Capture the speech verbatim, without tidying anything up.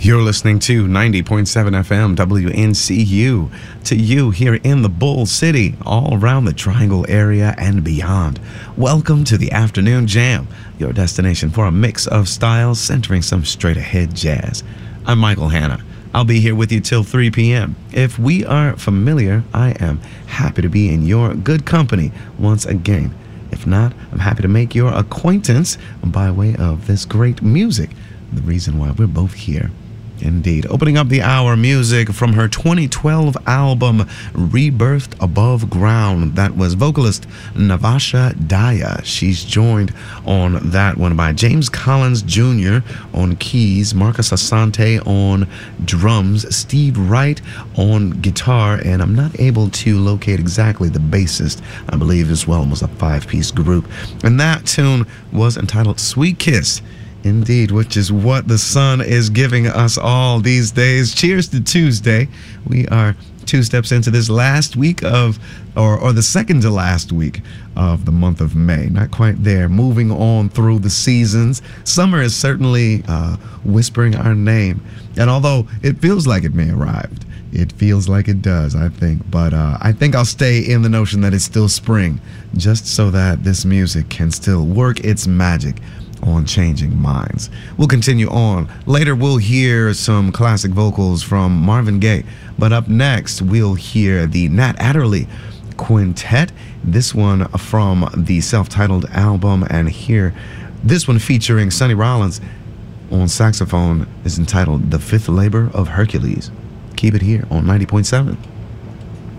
You're listening to ninety point seven F M W N C U, to you here in the Bull City, all around the Triangle area and beyond. Welcome to the Afternoon Jam, your destination for a mix of styles centering some straight-ahead jazz. I'm Michael Hanna. I'll be here with you till three p.m. If we are familiar, I am happy to be in your good company once again. If not, I'm happy to make your acquaintance by way of this great music, the reason why we're both here. Indeed. Opening up the hour, music from her twenty twelve album, Rebirthed Above Ground. That was vocalist Navasha Daya. She's joined on that one by James Collins Junior on keys, Marcus Asante on drums, Steve Wright on guitar, and I'm not able to locate exactly the bassist. I believe as well was a five-piece group. And that tune was entitled Sweet Kiss. Indeed, which is what the sun is giving us all these days. Cheers to Tuesday. We are two steps into this last week of, or, or the second to last week of the month of May. Not quite there. Moving on through the seasons. Summer is certainly uh, whispering our name. And although it feels like it may have arrived, it feels like it does, I think. But uh, I think I'll stay in the notion that it's still spring, just so that this music can still work its magic on changing minds. We'll continue on. Later, we'll hear some classic vocals from Marvin Gaye. But up next, we'll hear the Nat Adderley Quintet. This one from the self-titled album. And here, this one featuring Sonny Rollins on saxophone is entitled The Fifth Labor of Hercules. Keep it here on ninety point seven.